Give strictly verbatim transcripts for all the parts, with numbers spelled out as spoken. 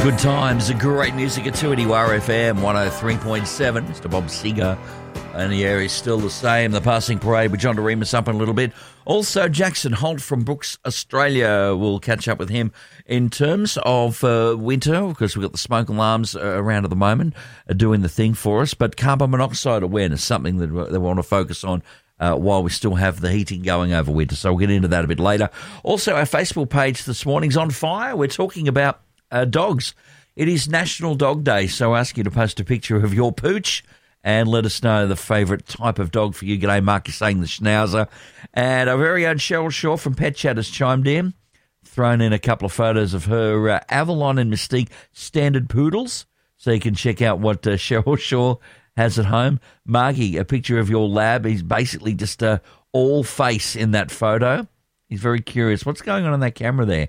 Good times, great music at two N U R F M one oh three point seven. Mister Bob Seger, and the air is still the same. The passing parade with John DeRemus up in a little bit. Also, Jackson Holt from Brooks, Australia. We'll catch up with him in terms of uh, winter, because we've got the smoke alarms uh, around at the moment uh, doing the thing for us. But carbon monoxide awareness, something that they want to focus on uh, while we still have the heating going over winter. So we'll get into that a bit later. Also, our Facebook page this morning's on fire. We're talking about Uh, dogs. It is National Dog Day, so I ask you to post a picture of your pooch and let us know the favourite type of dog for you. G'day, Mark, you're saying the Schnauzer. And our very own Cheryl Shaw from Pet Chat has chimed in, thrown in a couple of photos of her uh, Avalon and Mystique standard poodles, so you can check out what uh, Cheryl Shaw has at home. Margie, a picture of your lab. He's basically just uh, all face in that photo. He's very curious. What's going on in that camera there?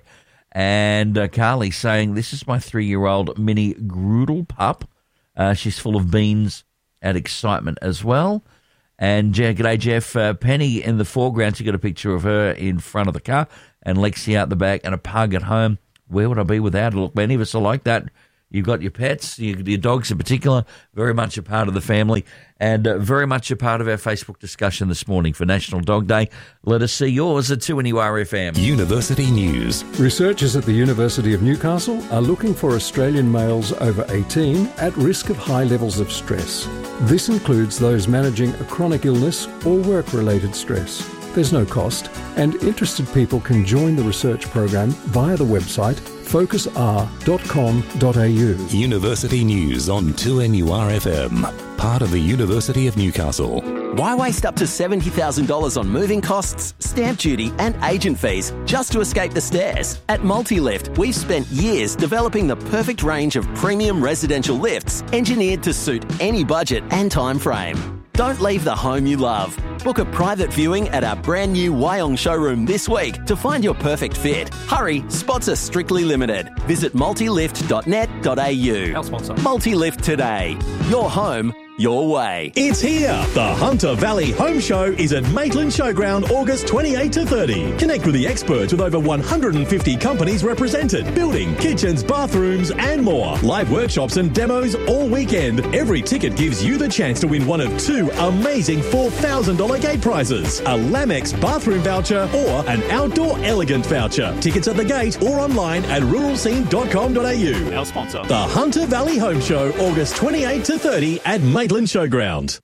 And uh, Carly saying, this is my three-year-old mini Groodle pup. Uh, she's full of beans and excitement as well. And uh, g'day, Jeff. Uh, Penny in the foreground. She got a picture of her in front of the car, and Lexi out the back, and a pug at home. Where would I be without it? Look, many of us are like that. You've got your pets, your, your dogs in particular, very much a part of the family, and uh, very much a part of our Facebook discussion this morning for National Dog Day. Let us see yours at two N U R F M. University News. Researchers at the University of Newcastle are looking for Australian males over eighteen at risk of high levels of stress. This includes those managing a chronic illness or work-related stress. There's no cost, and interested people can join the research program via the website focus r dot com dot a u. University News on two N U R F M, part of the University of Newcastle. Why waste up to seventy thousand dollars on moving costs, stamp duty and agent fees just to escape the stairs? At Multilift, we've spent years developing the perfect range of premium residential lifts engineered to suit any budget and time frame. Don't leave the home you love. Book a private viewing at our brand new Wyong showroom this week to find your perfect fit. Hurry, spots are strictly limited. Visit multilift dot net dot a u. Our sponsor. Multilift today. Your home, your way. It's here. The Hunter Valley Home Show is at Maitland Showground August twenty-eighth to thirtieth. Connect with the experts with over one hundred fifty companies represented. Building, kitchens, bathrooms and more. Live workshops and demos all weekend. Every ticket gives you the chance to win one of two amazing four thousand dollars gate prizes. A Lamex bathroom voucher or an Outdoor Elegant voucher. Tickets at the gate or online at rural scene dot com dot a u. Our sponsor. The Hunter Valley Home Show August twenty-eighth to thirtieth at Maitland Showground.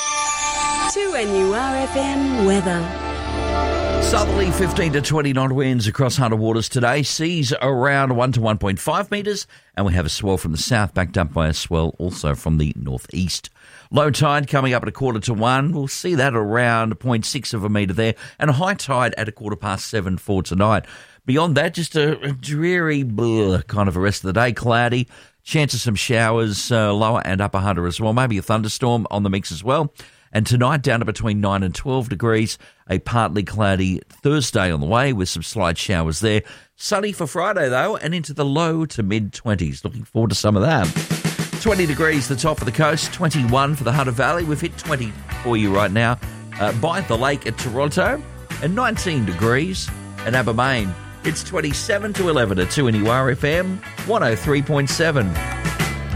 two N U R F M weather. Southerly fifteen to twenty knot winds across Hunter Waters today. Seas around one to one point five metres, and we have a swell from the south backed up by a swell also from the northeast. Low tide coming up at a quarter to one. We'll see that around zero point six of a metre there, and a high tide at a quarter past seven for tonight. Beyond that, just a, a dreary blah, kind of a rest of the day. Cloudy, chance of some showers, uh, lower and upper Hunter as well. Maybe a thunderstorm on the mix as well. And tonight down to between nine and twelve degrees. A partly cloudy Thursday on the way with some slight showers there. Sunny for Friday though, and into the low to mid twenties. Looking forward to some of that. twenty degrees the top of the coast, twenty-one for the Hunter Valley. We've hit twenty for you right now. Uh, by the lake at Toronto, and nineteen degrees at Abermain. It's twenty-seven to eleven at two N U R F M one oh three point seven.